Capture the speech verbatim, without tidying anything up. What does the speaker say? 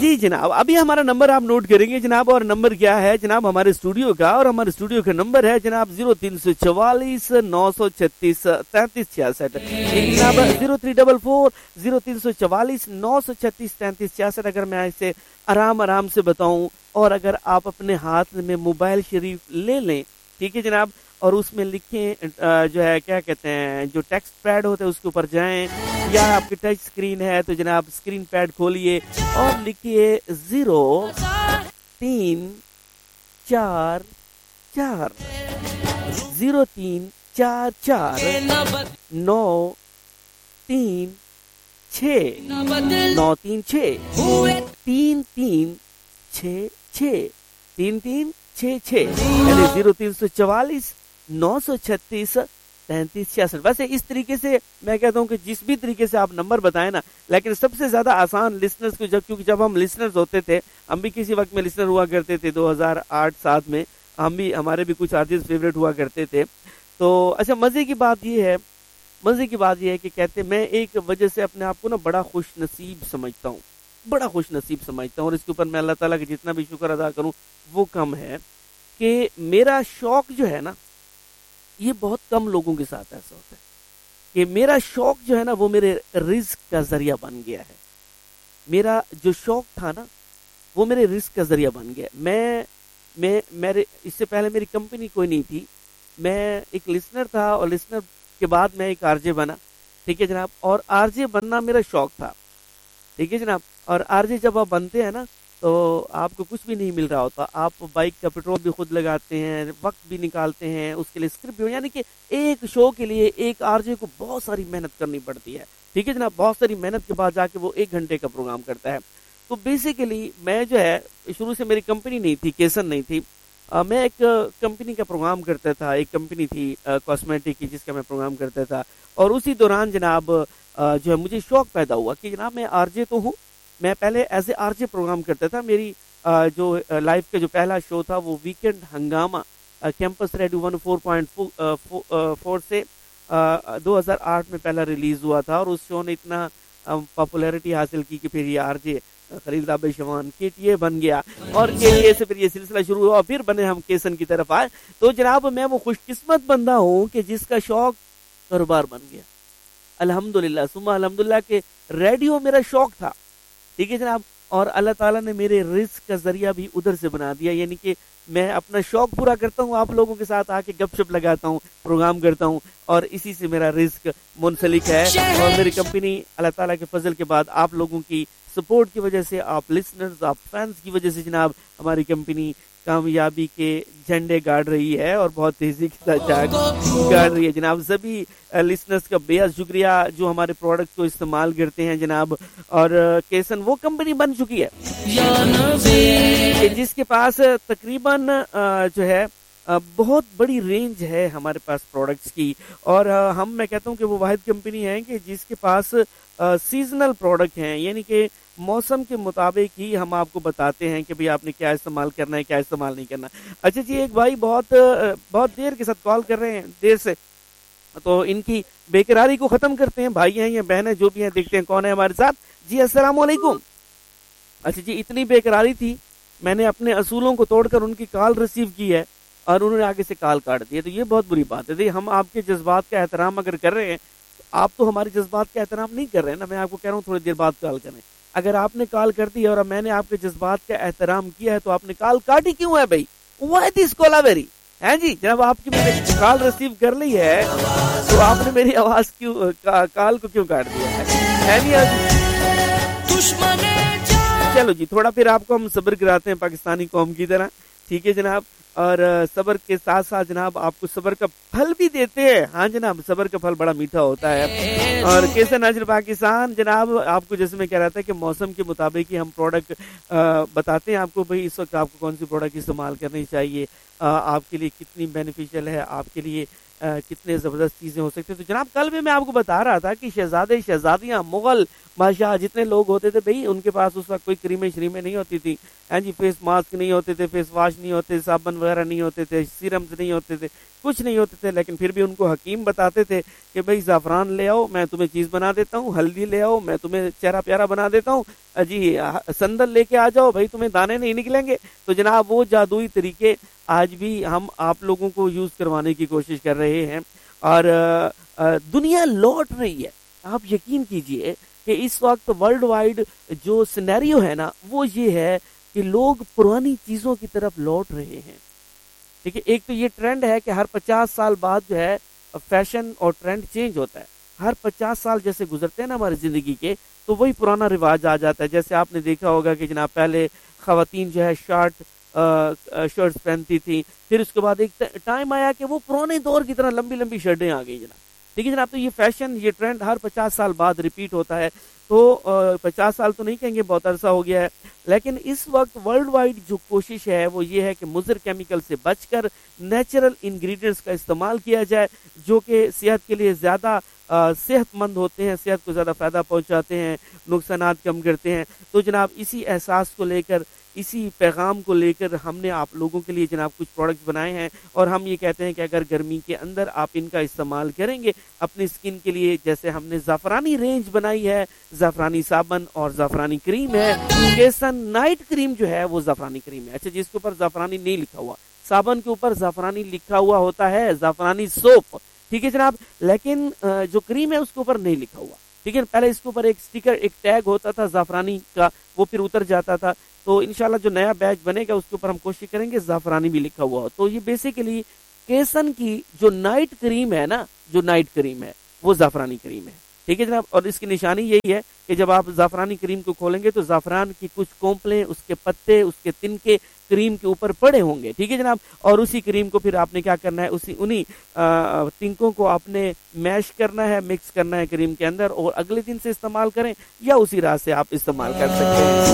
जी जनाब, अभी हमारा नंबर आप नोट करेंगे जनाब, और नंबर क्या है जनाब हमारे स्टूडियो का, और हमारे स्टूडियो का नंबर है जनाब जीरो तीन सौ चवालीस नौ सौ छत्तीस तैंतीस छियासठ जनाब, zero three double four zero तीन सौ चवालीस नौ सौ छत्तीस तैंतीस छियासठ। अगर मैं इसे आराम आराम से बताऊं, और अगर आप अपने हाथ में मोबाइल शरीफ ले लें, ठीक है जनाब, और उसमें लिखें जो है क्या कहते हैं, जो टेक्स्ट पैड होता है उसके ऊपर जाएं, या आपकी टच स्क्रीन है तो जनाब स्क्रीन पैड खोलिए और लिखिए जीरो तीन चार चार जीरो तीन चार चार नौ तीन छ नौ तीन छ तीन तीन छ छ तीन तीन छ छ यानी जीरो तीन सौ चवालीस नौ सौ छत्तीस तैंतीस छियासठ। वैसे इस तरीके से मैं कहता हूँ कि जिस भी तरीके से आप नंबर बताएं ना, लेकिन सबसे ज्यादा आसान लिसनर्स को, जब क्योंकि जब हम लिसनर्स होते थे, हम भी किसी वक्त में लिसनर हुआ करते थे, दो हज़ार आठ सात में हम भी, हमारे भी कुछ आर्टिस्ट फेवरेट हुआ करते थे। तो अच्छा, मजे की बात ये है, मजे की बात ये है कि कहते मैं एक वजह से अपने आप को ना बड़ा खुश नसीब समझता हूँ, बड़ा खुश नसीब समझता हूँ, और इसके ऊपर मैं अल्लाह ताला का जितना भी शुक्र अदा करूँ वो कम है कि मेरा शौक जो है ना, ये बहुत कम लोगों के साथ ऐसा होता है कि मेरा शौक जो है ना वो मेरे रिस्क का जरिया बन गया है। मेरा जो शौक था ना वो मेरे रिस्क का जरिया बन गया। मैं मैं मेरे इससे पहले मेरी कंपनी कोई नहीं थी, मैं एक लिसनर था, और लिसनर के बाद मैं एक आरजे बना, ठीक है जनाब, और आरजे बनना मेरा शौक था, ठीक है जनाब। और आरजे जब आप बनते हैं ना तो आपको कुछ भी नहीं मिल रहा होता, आप बाइक का पेट्रोल भी खुद लगाते हैं, वक्त भी निकालते हैं उसके लिए, स्क्रिप्ट भी, यानी कि एक शो के लिए एक आरजे को बहुत सारी मेहनत करनी पड़ती है, ठीक है जनाब। बहुत सारी मेहनत के बाद जाके वो एक घंटे का प्रोग्राम करता है। तो बेसिकली मैं जो है, शुरू से मेरी कंपनी नहीं थी, केसन नहीं थी, आ, मैं एक कंपनी का प्रोग्राम करता था, एक कंपनी थी कॉस्मेटिक की जिसका मैं प्रोग्राम करता था, और उसी दौरान जनाब आ, जो है मुझे शौक पैदा हुआ कि जनाब मैं आरजे तो हूँ, मैं पहले एज ए आरजे प्रोग्राम करता था। मेरी आ, जो लाइफ का जो पहला शो था वो वीकेंड हंगामा campus radio one four point four से आ, दो हज़ार आठ में पहला रिलीज हुआ था, और उस शो ने इतना पॉपुलैरिटी हासिल की कि फिर ये आरजे खलील दाबे शवान केटीए बन गया, और केटीए से फिर ये सिलसिला शुरू हुआ, फिर बने हम केसन की तरफ आए। तो जनाब मैं वो खुशकिस्मत बंदा हूँ कि जिसका शौक कारोबार बन गया, अल्हम्दुलिल्लाह सुम्मा अल्हम्दुलिल्लाह के रेडियो मेरा शौक था, ठीक है जनाब, और अल्लाह ताला ने मेरे रिस्क का जरिया भी उधर से बना दिया, यानी कि मैं अपना शौक पूरा करता हूँ, आप लोगों के साथ आके गपशप लगाता हूँ, प्रोग्राम करता हूँ, और इसी से मेरा रिस्क मुंसलिक है। और मेरी कंपनी अल्लाह ताला के फजल के बाद आप लोगों की सपोर्ट की वजह से, आप लिसनर्स, आप फैंस की वजह से जनाब हमारी कंपनी कामयाबी के झंडे गाड़ रही है, और बहुत तेजी के साथ गाड़ रही है जनाब। सभी लिसनर्स का बेहद शुक्रिया जो हमारे प्रोडक्ट को इस्तेमाल करते हैं जनाब। और केसन वो कंपनी बन चुकी है जिसके पास तकरीबन जो है बहुत बड़ी रेंज है हमारे पास प्रोडक्ट्स की, और हम मैं कहता हूँ कि वो वाहिद कंपनी है कि जिसके पास सीजनल प्रोडक्ट हैं, यानी कि मौसम के मुताबिक ही हम आपको बताते हैं कि भाई आपने क्या इस्तेमाल करना है, क्या इस्तेमाल नहीं करना। अच्छा जी, एक भाई बहुत बहुत देर के साथ कॉल कर रहे हैं, देर से, तो इनकी बेकरारी को खत्म करते हैं। भाई हैं या बहन है जो भी हैं, देखते हैं कौन है हमारे साथ। जी अस्सलाम वालेकुम। अच्छा जी, इतनी बेकरारी थी, मैंने अपने असूलों को तोड़कर उनकी कॉल रिसीव की है और उन्होंने आगे से कॉल काट दिया, तो ये बहुत बुरी बात है। हम आपके जज्बात का एहतराम अगर कर रहे हैं, आप तो हमारे जज्बात का एहतराम नहीं कर रहे हैं ना। मैं आपको कह रहा हूँ थोड़ी देर बाद कॉल करें। अगर आपने कॉल कर दी और मैंने आपके जज्बात का एहतराम किया है तो आपने कॉल काटी क्यों है भाई? व्हाई दिस कोलावेरी है जी? जब आपकी मैंने कॉल रिसीव कर ली है तो आपने मेरी आवाज क्यों, कॉल को क्यों काट दिया है? चलो जी, थोड़ा फिर आपको हम सब्र कराते हैं पाकिस्तानी कौम की तरह, ठीक है जनाब। और सब्र के साथ साथ जनाब आपको सब्र का फल भी देते हैं। हाँ जनाब, सब्र का फल बड़ा मीठा होता है। और कैसे नजर पाकिस्तान जनाब, आपको जैसे मैं कह रहा था कि मौसम के मुताबिक ही हम प्रोडक्ट बताते हैं आपको, भाई इस वक्त आपको कौन सी प्रोडक्ट इस्तेमाल करनी चाहिए, आ, आपके लिए कितनी बेनिफिशियल है, आपके लिए کتنے زبردست چیزیں ہو سکتی ہیں. تو جناب کل بھی میں آپ کو بتا رہا تھا کہ شہزادے شہزادیاں مغل بادشاہ جتنے لوگ ہوتے تھے بھئی ان کے پاس اس وقت کوئی کریمیں شریمیں نہیں ہوتی تھی. ہاں جی فیس ماسک نہیں ہوتے تھے, فیس واش نہیں ہوتے, صابن وغیرہ نہیں ہوتے تھے, سیرمز نہیں ہوتے تھے, کچھ نہیں ہوتے تھے. لیکن پھر بھی ان کو حکیم بتاتے تھے کہ بھئی زعفران لے آؤ میں تمہیں چیز بنا دیتا ہوں, ہلدی لے آؤ میں تمہیں چہرہ پیارا بنا دیتا ہوں, جی سندل لے کے آ جاؤ بھئی تمہیں دانے نہیں نکلیں گے. تو جناب وہ جادوئی طریقے آج بھی ہم آپ لوگوں کو یوز کروانے کی کوشش کر رہے ہیں اور دنیا لوٹ رہی ہے. آپ یقین کیجئے کہ اس وقت ورلڈ وائڈ جو سینیریو ہے نا وہ یہ ہے کہ لوگ پرانی چیزوں کی طرف لوٹ رہے ہیں. ٹھیک ہے, ایک تو یہ ٹرینڈ ہے کہ ہر پچاس سال بعد جو ہے فیشن اور ٹرینڈ چینج ہوتا ہے. ہر پچاس سال جیسے گزرتے ہیں نا ہماری زندگی کے تو وہی پرانا رواج آ جاتا ہے. جیسے آپ نے دیکھا ہوگا کہ جناب پہلے خواتین جو ہے شارٹ شرٹس پہنتی تھی, پھر اس کے بعد ایک ٹائم آیا کہ وہ پرانے دور کی طرح لمبی لمبی شرٹیں آ گئی جناب. ٹھیک ہے جناب, تو یہ فیشن یہ ٹرینڈ ہر پچاس سال بعد ریپیٹ ہوتا ہے. تو پچاس سال تو نہیں کہیں گے, بہت عرصہ ہو گیا ہے, لیکن اس وقت ورلڈ وائڈ جو کوشش ہے وہ یہ ہے کہ مضر کیمیکل سے بچ کر نیچرل انگریڈینٹس کا استعمال کیا جائے جو کہ صحت کے لیے زیادہ صحت مند ہوتے ہیں, صحت کو زیادہ فائدہ پہنچاتے ہیں, نقصانات کم کرتے ہیں. تو جناب اسی احساس کو لے کر, اسی پیغام کو لے کر ہم نے آپ لوگوں کے لیے جناب کچھ پروڈکٹس بنائے ہیں اور ہم یہ کہتے ہیں کہ اگر گرمی کے اندر آپ ان کا استعمال کریں گے اپنی سکن کے لیے, جیسے ہم نے زعفرانی رینج بنائی ہے, زعفرانی صابن اور زعفرانی کریم ہے. کیسن نائٹ کریم جو ہے وہ زعفرانی کریم ہے. اچھا جس کے اوپر زعفرانی نہیں لکھا ہوا, صابن کے اوپر زعفرانی لکھا ہوا ہوتا ہے, زعفرانی سوپ. ٹھیک ہے جناب, لیکن جو کریم ہے اس کے اوپر نہیں لکھا ہوا. ٹھیک ہے, پہلے اس کے اوپر ایک سٹیکر ایک ٹیگ ہوتا تھا زعفرانی کا, وہ پھر اتر جاتا تھا. تو انشاءاللہ جو نیا بیچ بنے گا اس کے اوپر ہم کوشش کریں گے زعفرانی بھی لکھا ہوا ہو. تو یہ بیسیکلی کیسن کی جو نائٹ کریم ہے نا, جو نائٹ کریم ہے وہ زعفرانی کریم ہے. ٹھیک ہے جناب, اور اس کی نشانی یہی ہے کہ جب آپ زعفرانی کریم کو کھولیں گے تو زعفران کی کچھ کونپلیں, اس کے پتے, اس کے تنکے کریم کے اوپر پڑے ہوں گے. ٹھیک ہے جناب, اور اسی کریم کو پھر آپ نے کیا کرنا ہے, اسی انہی تنکوں کو آپ نے میش کرنا ہے, مکس کرنا ہے کریم کے اندر, اور اگلے دن سے استعمال کریں یا اسی رات سے آپ استعمال کر سکتے ہیں.